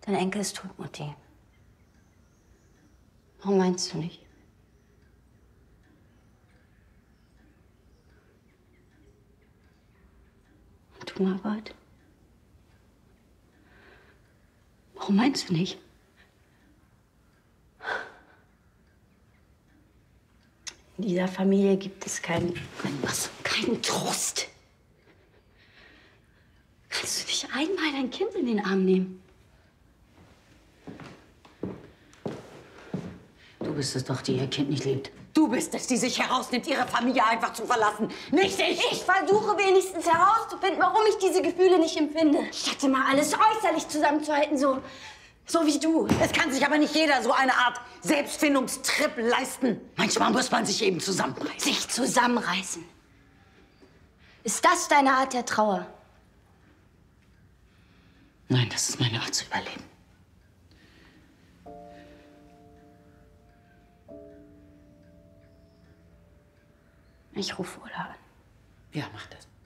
Dein Enkel ist tot, Mutti. Warum meinst du nicht? Und du, Margot? Warum meinst du nicht? In dieser Familie gibt es keinen Trost. Kannst du nicht einmal dein Kind in den Arm nehmen? Du bist es doch, die ihr Kind nicht liebt. Du bist es, die sich herausnimmt, ihre Familie einfach zu verlassen. Nicht ich! Ich versuche wenigstens herauszufinden, warum ich diese Gefühle nicht empfinde. Statt immer alles äußerlich zusammenzuhalten, so wie du. Es kann sich aber nicht jeder so eine Art Selbstfindungstrip leisten. Manchmal muss man sich eben zusammenreißen. Sich zusammenreißen. Ist das deine Art der Trauer? Nein, das ist meine Art zu überleben. Ich rufe Ola an. Ja, mach das.